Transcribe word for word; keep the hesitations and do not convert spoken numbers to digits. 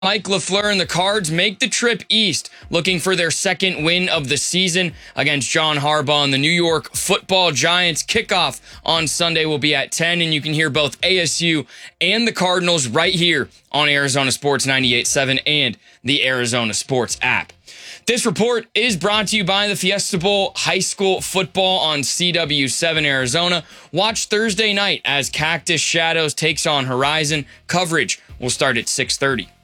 Mike LaFleur and the Cards make the trip east, looking for their second win of the season against John Harbaugh and the New York Football Giants. Kickoff on Sunday will be at ten, and you can hear both A S U and the Cardinals right here on Arizona Sports ninety-eight point seven and the Arizona Sports app. This report is brought to you by the Fiesta Bowl High School Football on C W seven Arizona. Watch Thursday night as Cactus Shadows takes on Horizon. Coverage will start at six thirty.